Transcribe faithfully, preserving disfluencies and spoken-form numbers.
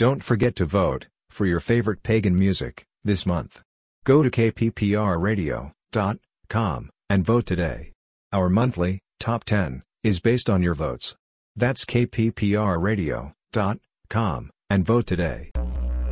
Don't forget to vote for your favorite pagan music this month. Go to k p p r radio dot com and vote today. Our monthly Top ten is based on your votes. That's k p p r radio dot com and vote today.